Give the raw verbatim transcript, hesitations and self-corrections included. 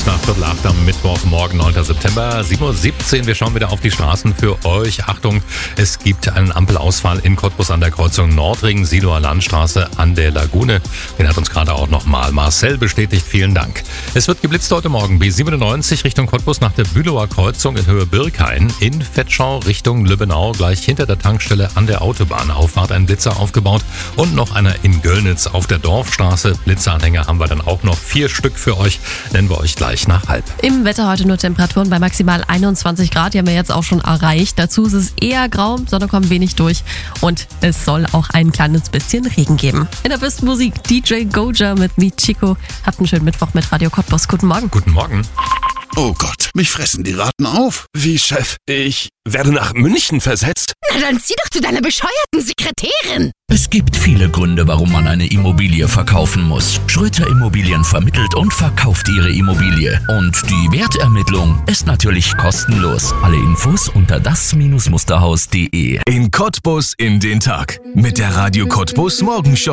Minuten nach Viertel acht am Mittwochmorgen, neunter September, sieben Uhr siebzehn. Wir schauen wieder auf die Straßen für euch. Achtung, es gibt einen Ampelausfall in Cottbus an der Kreuzung Nordring, Siloer Landstraße an der Lagune. Den hat uns gerade auch nochmal Marcel bestätigt. Vielen Dank. Es wird geblitzt heute Morgen B siebenundneunzig Richtung Cottbus nach der Bülower Kreuzung in Höhe Birkhain. In Vetschau Richtung Lübbenau, gleich hinter der Tankstelle an der Autobahnauffahrt ein Blitzer aufgebaut. Und noch einer in Göllnitz auf der Dorfstraße. Blitzeranhänger haben wir dann auch noch vier Stück für euch. Nennen wir euch gleich nach halb. Im Wetter heute nur Temperaturen bei maximal einundzwanzig Grad. Die haben wir jetzt auch schon erreicht. Dazu ist es eher grau, Sonne kommt wenig durch und es soll auch ein kleines bisschen Regen geben. In der besten Musik D J Goja mit Mi Chico. Habt einen schönen Mittwoch mit Radio Cottbus. Guten Morgen. Guten Morgen. Oh Gott, mich fressen die Ratten auf. Wie, Chef? Ich werde nach München versetzt? Na dann zieh doch zu deiner bescheuerten Sekretärin. Es gibt viele Gründe, warum man eine Immobilie verkaufen muss. Schröter Immobilien vermittelt und verkauft ihre Immobilie. Und die Wertermittlung ist natürlich kostenlos. Alle Infos unter das Musterhaus punkt de. In Cottbus in den Tag mit der Radio Cottbus Morgenshow.